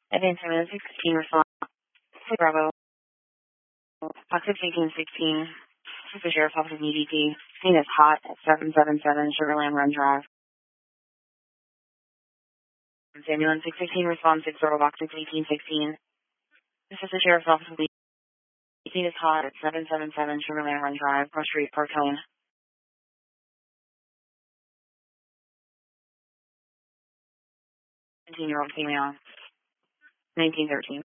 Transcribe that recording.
Advance ambulance 616 response. Bravo. Box 1816. This is the Sheriff's Office of EDT. Scene is hot at 777 Sugarland Run Drive. Ambulance 616 response 60 box 1816. This is the Sheriff's Office of EDT. Scene is hot at 777 Sugarland Run Drive, Cross Street, Park Lane. 17-year-old female. 1913.